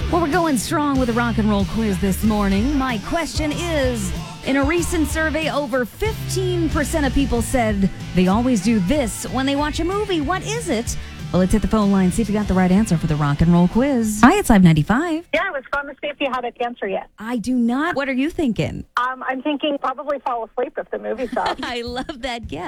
Well, we're going strong with the rock and roll quiz this morning. My question is, in a recent survey, over 15% of people said they always do this when they watch a movie. What is it? Well, let's hit the phone line, see if you got the right answer for the rock and roll quiz. Hi, it's Live 95. Yeah, I was going to see if you had an answer yet. I do not. What are you thinking? I'm thinking probably fall asleep if the movie's up. I love that guess.